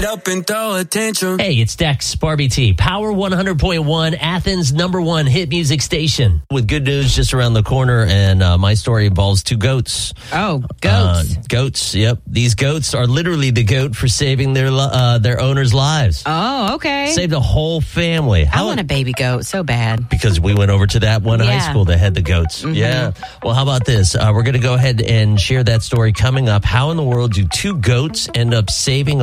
Up and throw attention. Hey, it's Dex, Barbie T, Power 100.1, Athens' #1 hit music station. With good news just around the corner, and my story involves two goats. Oh, goats. Goats, yep. These goats are literally the goat for saving their owners' lives. Oh, okay. Saved a whole family. I want a baby goat so bad. Because we went over to that one high Yeah. school that had the goats. Mm-hmm. Yeah. Well, how about this? We're going to go ahead and share that story coming up. How in the world do two goats end up saving